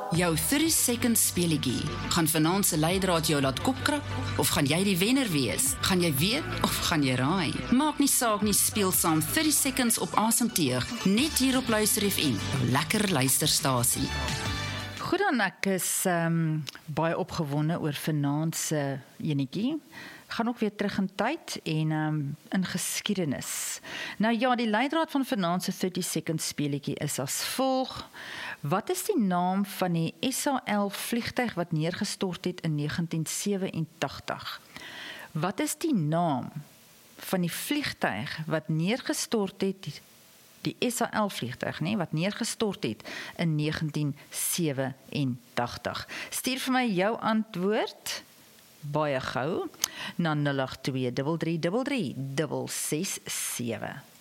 Jou 30 seconds speelietjie. Gaan vanaand se leidraad jou laat kopkrap? Of gaan jy die wenner wees? Gaan jy weet of gaan jy raai? Maak nie saak nie, speel saam 30 seconds op asemteug. Net hier op Luister FM, jou lekker luisterstasie. Goed dan, ek is baie opgewonde oor vanaand se enetjie. Gaan ook weer terug in tyd en in geskiedenis. Nou ja, die leidraad van vanaand se 30 seconds speelietjie is as volg. Wat is die naam van die SAL vliegtuig wat neergestort het in 1987? Wat is die naam van die vliegtuig wat neergestort het, die SAL vliegtuig, wat neergestort het in 1987? Stuur vir my jou antwoord baie gou na 082 33 33667.